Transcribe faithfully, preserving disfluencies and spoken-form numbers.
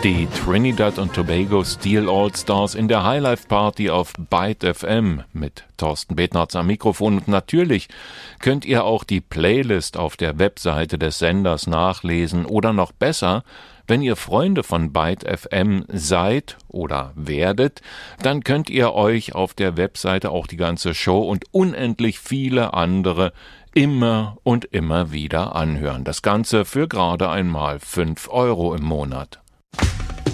Die Trinidad und Tobago Steel All-Stars in der Highlife Party auf Byte F M mit Thorsten Betnarz am Mikrofon. Und natürlich könnt ihr auch die Playlist auf der Webseite des Senders nachlesen oder noch besser, wenn ihr Freunde von Byte F M seid oder werdet, dann könnt ihr euch auf der Webseite auch die ganze Show und unendlich viele andere immer und immer wieder anhören. Das Ganze für gerade einmal fünf Euro im Monat.